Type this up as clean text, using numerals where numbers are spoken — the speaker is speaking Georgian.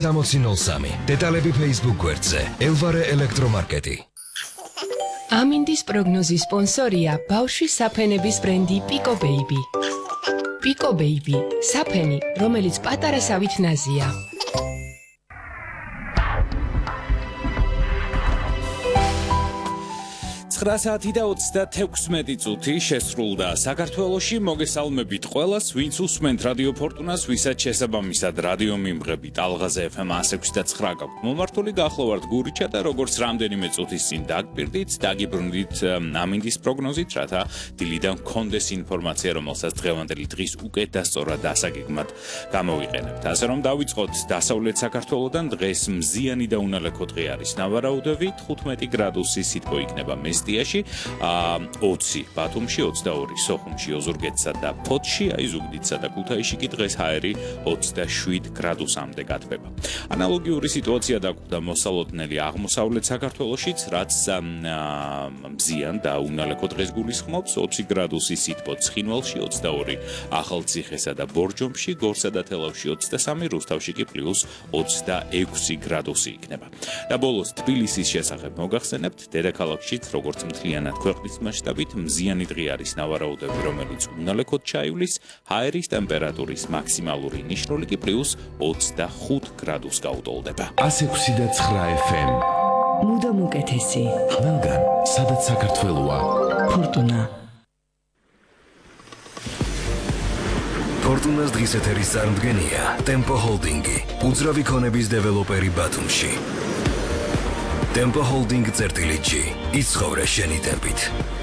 6003. დეტალები Facebook გვერდზე. ელვარე ელექტრომარკეტი. ამინდის პროგნოზის სპონსორია ბავშვის საფენების ბრენდი Pico Baby. Pico Baby, საფენი, რომელიც პატარასავით ნაზია. საათი და 36 წუთი შესრულდა საქართველოში. მოგესალმებით ყველას, ვინც უსმენთ რადიო ფორტუნას, ვისაც შესაბამისად რადიო მიმღები ტალღაზე FM 106.9 გაქვთ მომართული, გახლავართ გურიჩა და როგორც რამდენიმე წუთის წინ დაგპირდით, დაგიბრუნდით ამინდის პროგნოზით, რათა დილიდან გქონდეს ინფორმაცია, რომელსაც დღევანდელი დღის უკეთესწორად დასაგეგმად გამოვიყენებთ. ასე რომ დავიწყოთ დასავლეთ საქართველოდან. დღეს მზიანი და უნალექო დღე არის. ნავარაუდები 15 გრადუსი სითბო იქნება მესტიაში, 20 ბათუმში, 22 სოხუმში, ოზურგეთსა და ფოთში, ზუგდიდსა და ქუთაისში კი დღეს ჰაერი 27 გრადუსამდე გათბება. ანალოგიური სიტუაცია დაგვხვდა მოსალოდნელი აღმოსავლეთ საქართველოშიც, რაც მზიან და უნალექო დღეს გულისხმობს. 20 გრადუსი სითბო ცხინვალში, 22 ახალციხესა და ბორჯომში, გორსა და თელავში 23, რუსთავში კი პლუს 26 გრადუსი იქნება. და ბოლოს თბილისის შესახებ მოგახსენებთ, დედაქალაქშიც როგორც მთლიანად ქვეყნის მასშტაბით მზიანი დღე არის. ნავარაუდები, რომელიც უნალექოდ ჩაივლის, ჰაერის ტემპერატურის მაქსიმალური ნიშნული კი პლუს 25 გრადუსს გაუტოლდება. 106.9 FM. მუდამ უკეთესი. ყველგან, სადაც საქართველოა. ფორტუნა. ფორტუნას დღის ეთერის წარმომადგენია Tempo Holding-ი, უძრავი ქონების დეველოპერი ბათუმში. Tempo Holding წერტილი G. იცხოვრე შენი ტემპით.